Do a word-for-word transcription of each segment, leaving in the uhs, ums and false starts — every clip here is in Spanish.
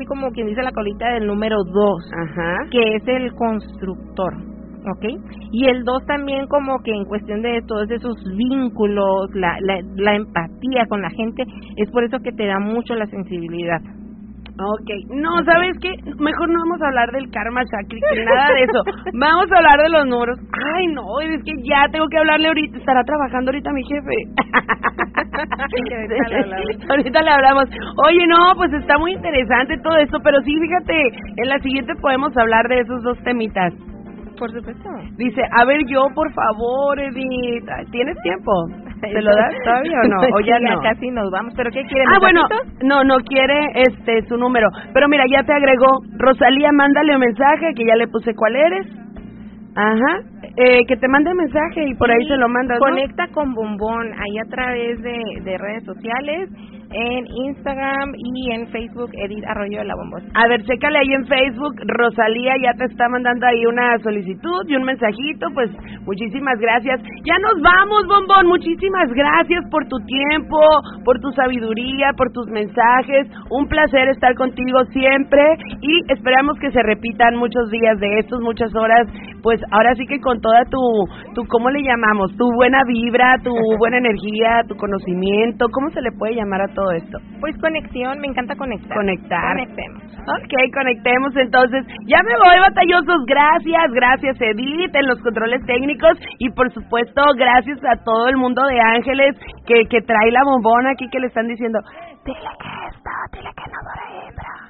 como quien dice la colita del número dos, Ajá. que es el constructor, ¿ok? Y el dos también como que en cuestión de todos esos vínculos, la, la, la empatía con la gente, es por eso que te da mucho la sensibilidad. Okay, no, ¿sabes qué? Mejor no vamos a hablar del karma chakra, que nada de eso. Vamos a hablar de los números. Ay, no, es que ya tengo que hablarle ahorita. Estará trabajando ahorita mi jefe. ahorita, le hablamos. ahorita le hablamos. Oye, no, pues está muy interesante todo esto, pero sí, fíjate, en la siguiente podemos hablar de esos dos temitas. Por supuesto. Dice, a ver, yo, por favor, Edith, ¿tienes tiempo? ¿Te lo das todavía o no? ¿O ya sí, no? Ya casi nos vamos, ¿pero qué quieren? Ah, bueno, no, no quiere este su número. Pero mira, ya te agregó. Rosalía, mándale un mensaje, que ya le puse cuál eres. Ajá. Eh, que te mande mensaje y por sí, ahí se lo mandas, ¿no? Conecta con Bombón, ahí a través de, de redes sociales, en Instagram y en Facebook, Edith Arroyo de la Bombón. A ver, chécale ahí en Facebook, Rosalía ya te está mandando ahí una solicitud y un mensajito, pues muchísimas gracias. Ya nos vamos, Bombón, muchísimas gracias por tu tiempo, por tu sabiduría, por tus mensajes, un placer estar contigo siempre y esperamos que se repitan muchos días de estos, muchas horas, pues ahora sí que con toda tu, tu, ¿cómo le llamamos? Tu buena vibra, tu buena energía, tu conocimiento, ¿cómo se le puede llamar a todo esto? Pues conexión, me encanta conectar. Conectar. Conectemos. Ok, conectemos entonces. Ya me voy, batallosos. Gracias, gracias Edith en los controles técnicos y por supuesto gracias a todo el mundo de Ángeles que, que trae la bombona aquí que le están diciendo, dile que esto, dile que no dura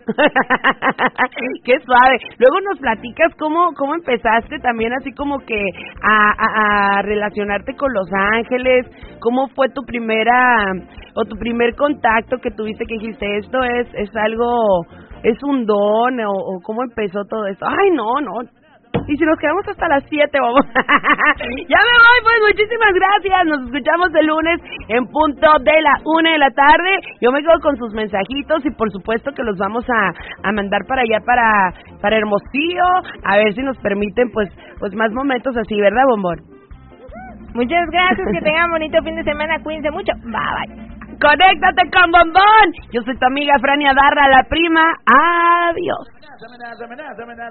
hebra. Qué suave. Luego nos platicas cómo, cómo empezaste también así como que a, a, a relacionarte con los ángeles, cómo fue tu primera o tu primer contacto que tuviste que dijiste esto es es algo, es un don o, o cómo empezó todo esto. Ay, no, no. Y si nos quedamos hasta las siete, vamos. Ya me voy, pues muchísimas gracias. Nos escuchamos el lunes en punto de la una de la tarde. Yo me quedo con sus mensajitos y por supuesto que los vamos a, a mandar para allá, para para Hermosillo. A ver si nos permiten pues pues más momentos así, ¿verdad, Bombón? Muchas gracias, que tengan bonito fin de semana. Cuídense mucho. Bye, bye. Conéctate con Bombón. Yo soy tu amiga Frania Darra, la prima. Adiós.